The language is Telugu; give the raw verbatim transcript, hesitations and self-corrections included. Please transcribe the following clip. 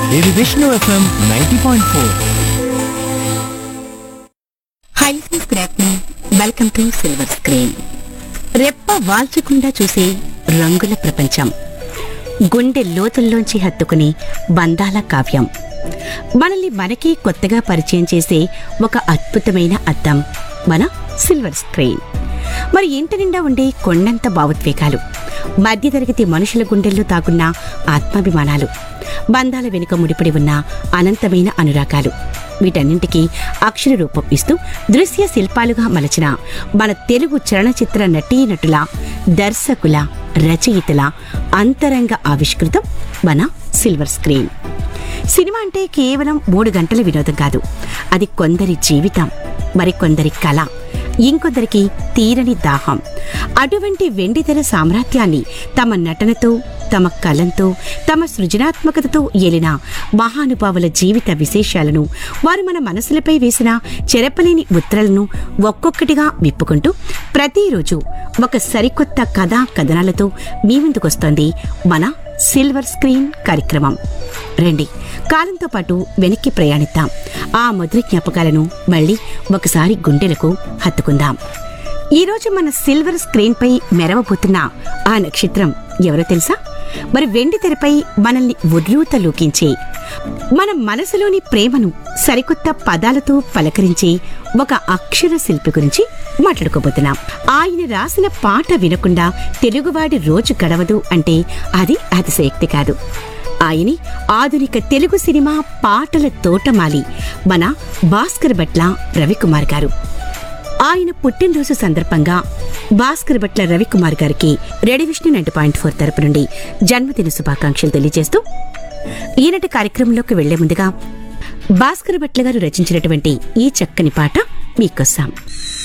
ఇది Vishnu FM ninety point four. High welcome to silver screen. రెప్ప వాల్చకుండా చూసే రంగుల ప్రపంచం, గుండె లోతుల్లోంచి హత్తుకుని బంధాల కావ్యం, మనల్ని మనకి కొత్తగా పరిచయం చేసే ఒక అద్భుతమైన అద్దం మన సిల్వర్ స్క్రీన్. మరి ఇంటి నిండా ఉండే కొండంత భావోద్వేగాలు, మధ్యతరగతి మనుషుల గుండెల్లో తాకున్న ఆత్మాభిమానాలు, బంధాల వెనుక ముడిపడి ఉన్న అనంతమైన అనురాగాలు, వీటన్నింటికీ అక్షర రూపం ఇస్తూ దృశ్య శిల్పాలుగా మలచిన మన తెలుగు చలనచిత్ర నటీనటుల, దర్శకుల, రచయితల అంతరంగ ఆవిష్కృతం మన సిల్వర్ స్క్రీన్. సినిమా అంటే కేవలం మూడు గంటల వినోదం కాదు, అది కొందరి జీవితం, మరికొందరి కళ, ఇంకొందరికి తీరని దాహం. అటువంటి వెండితెర సామ్రాజ్యాన్ని తమ నటనతో, తమ కలంతో, తమ సృజనాత్మకతతో ఏలిన మహానుభావుల జీవిత విశేషాలను, వారు మన మనసులపై వేసిన చెరపలేని ముద్రలను ఒక్కొక్కటిగా విప్పుకుంటూ ప్రతిరోజు ఒక సరికొత్త కథా కథనాలతో మీ ముందుకొస్తోంది మన సిల్వర్ స్క్రీన్ కార్యక్రమం. రండి, కాలంతో పాటు వెనక్కి ప్రయాణిద్దాం, ఆ మధుర జ్ఞాపకాలను మళ్ళీ ఒకసారి గుండెలకు హత్తుకుందాం. ఈరోజు మన సిల్వర్ స్క్రీన్ పై మెరవబోతున్న ఆ నక్షత్రం ఎవరో తెలుసా? మరి వెండి తెరపై మనల్ని ఉర్రూతలూకించే, మన మనసులోని ప్రేమను సరికొత్త పదాలతో పలకరించే ఒక అక్షర శిల్పి గురించి మాట్లాడుకోబోతున్నాం. ఆయన రాసిన పాట వినకుండా తెలుగువాడి రోజు గడవదు అంటే అది అతిశయోక్తి కాదు. ఆయని ఆధునిక తెలుగు సినిమా పాటల తోటమాలి మన భాస్కర్ భట్ల రవికుమార్ గారు. ఆయన పుట్టినరోజు సందర్భంగా భాస్కర్ భట్ల రవికుమార్ గారికి radio Vishnu ninety point four తరపు నుండి జన్మదిన శుభాకాంక్షలు తెలియజేస్తూ ఈనాటి కార్యక్రమంలోకి వెళ్లే ముందుగా భాస్కర్ భట్ల గారు రచించినటువంటి ఈ చక్కని పాట మీకోసం.